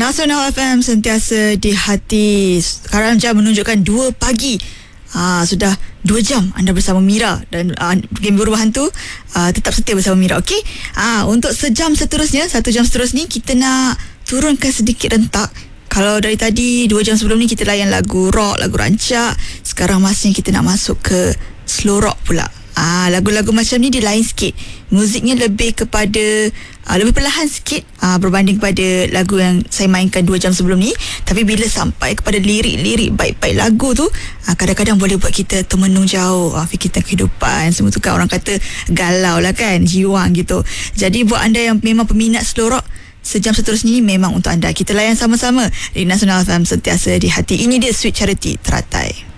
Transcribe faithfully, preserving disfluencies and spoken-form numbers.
Nasional F M sentiasa di hati. Sekarang jam menunjukkan dua pagi. Ah, sudah dua jam anda bersama Mira. Dan uh, Game Berburu Hantu uh, tetap setia bersama Mira. Okey. Ah, untuk sejam seterusnya, satu jam seterusnya, kita nak turunkan sedikit rentak. Kalau dari tadi dua jam sebelum ni kita layan lagu rock, lagu rancak. Sekarang masnya kita nak masuk ke slow rock pula. Ah, lagu-lagu macam ni dia lain sikit. Muziknya lebih kepada uh, lebih perlahan sikit uh, berbanding pada lagu yang saya mainkan dua jam sebelum ni. Tapi bila sampai kepada lirik-lirik baik-baik lagu tu, uh, kadang-kadang boleh buat kita termenung jauh, uh, fikir tentang kehidupan. Semua tu kan orang kata galau lah kan, jiwang gitu. Jadi buat anda yang memang peminat slow rock, sejam seterusnya ni memang untuk anda. Kita layan sama-sama di Nasional F M sentiasa di hati. Ini dia Sweet Charity Teratai.